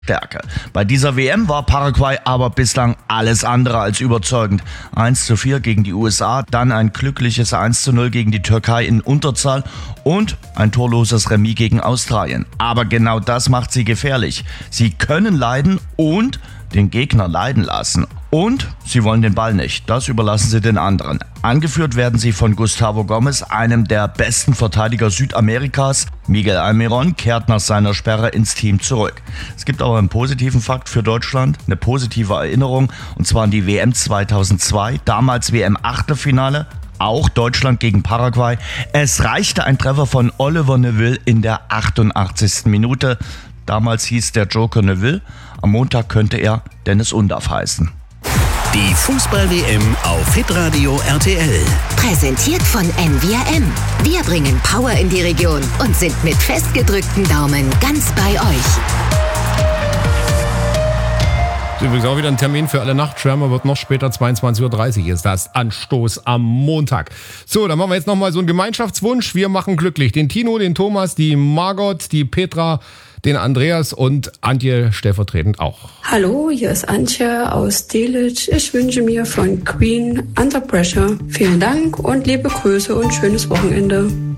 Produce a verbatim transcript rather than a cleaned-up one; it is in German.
Stärke. Bei dieser W M war Paraguay aber bislang alles andere als überzeugend. eins zu vier gegen die U S A, dann ein glückliches eins zu null gegen die Türkei in Unterzahl und ein torloses Remis gegen Australien. Aber genau das macht sie gefährlich. Sie können leiden und den Gegner leiden lassen. Und sie wollen den Ball nicht. Das überlassen sie den anderen. Angeführt werden sie von Gustavo Gomes, einem der besten Verteidiger Südamerikas. Miguel Almiron kehrt nach seiner Sperre ins Team zurück. Es gibt aber einen positiven Fakt für Deutschland, eine positive Erinnerung, und zwar an die W M zweitausendzwei, damals W M-Achtelfinale. Auch Deutschland gegen Paraguay. Es reichte ein Treffer von Oliver Neville in der achtundachtzigsten Minute. Damals hieß der Joker Neville. Am Montag könnte er Dennis Undaff heißen. Die Fußball-W M auf Hitradio R T L. Präsentiert von N V R M. Wir bringen Power in die Region und sind mit festgedrückten Daumen ganz bei euch. Übrigens auch wieder ein Termin für alle Nachtschwärmer, wird noch später, zweiundzwanzig Uhr dreißig ist das Anstoß am Montag. So, dann machen wir jetzt nochmal so einen Gemeinschaftswunsch. Wir machen glücklich den Tino, den Thomas, die Margot, die Petra, den Andreas und Antje stellvertretend auch. Hallo, hier ist Antje aus Delitzsch. Ich wünsche mir von Queen Under Pressure vielen Dank und liebe Grüße und schönes Wochenende.